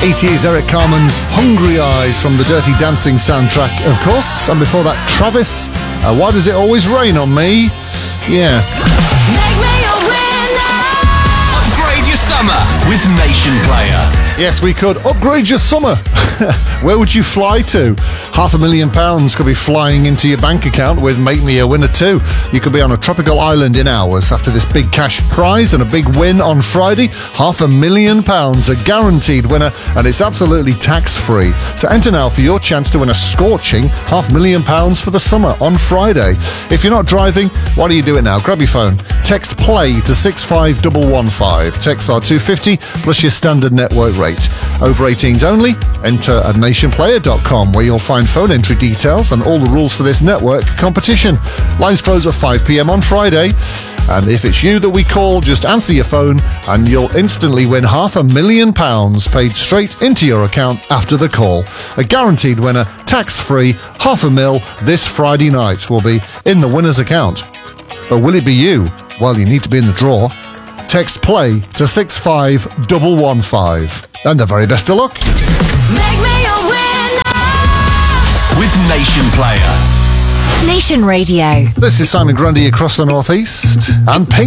80s Eric Carmen's Hungry Eyes from the Dirty Dancing soundtrack, of course. And before that, Travis, Why Does It Always Rain on Me? Yeah. Make me a winner. Upgrade your summer with Nation Player. Yes, we could upgrade your summer. Where would you fly to? £500,000 could be flying into your bank account with Make Me a Winner too. You could be on a tropical island in hours after this big cash prize and a big win on Friday. £500,000, a guaranteed winner, and it's absolutely tax-free. So enter now for your chance to win a scorching £500,000 for the summer on Friday. If you're not driving, why don't you do it now? Grab your phone, text PLAY to 65115. Texts are $2.50 plus your standard network rate. Over 18s only. Enter at nationplayer.com, where you'll find phone entry details and all the rules for this network competition. Lines close at 5 p.m. on Friday. And if it's you that we call, just answer your phone and you'll instantly win £500,000 paid straight into your account after the call. A guaranteed winner, tax-free, £500,000 this Friday night will be in the winner's account. But will it be you? Well, you need to be in the draw. Text PLAY to 65115. And the very best of luck. Make me a winner. With Nation Player. Nation Radio. This is Simon Grundy across the Northeast and Pink.